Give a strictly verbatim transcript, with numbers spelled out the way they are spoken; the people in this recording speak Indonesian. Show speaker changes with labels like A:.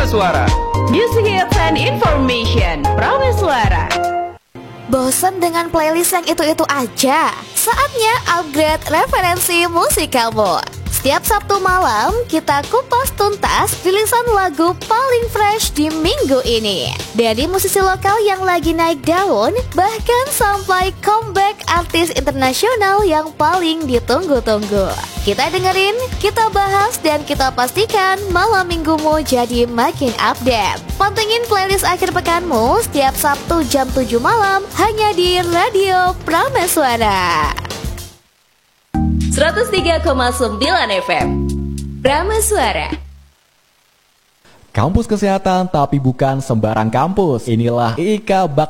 A: Prameswara.
B: Music hits and information. Prameswara.
C: Bosan dengan playlist yang itu-itu aja? Saatnya upgrade referensi musik kamu. Setiap Sabtu malam, kita kupas tuntas rilisan lagu paling fresh di minggu ini. Dari musisi lokal yang lagi naik daun, bahkan sampai comeback artis internasional yang paling ditunggu-tunggu. Kita dengerin, kita bahas, dan kita pastikan malam minggumu jadi makin update. Pantengin playlist akhir pekanmu setiap Sabtu jam tujuh malam hanya di Radio Prameswara.
B: seratus tiga koma sembilan F M Prameswara.
D: Kampus kesehatan tapi bukan sembarang kampus. Inilah I K Bak